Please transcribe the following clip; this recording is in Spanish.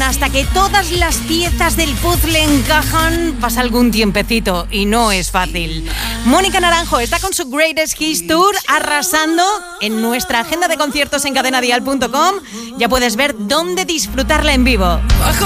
hasta que todas las piezas del puzzle encajan pasa algún tiempecito y no es fácil. Mónica Naranjo está con su Greatest Hits Tour arrasando. En nuestra agenda de conciertos en cadenadial.com ya puedes ver dónde disfrutarla en vivo.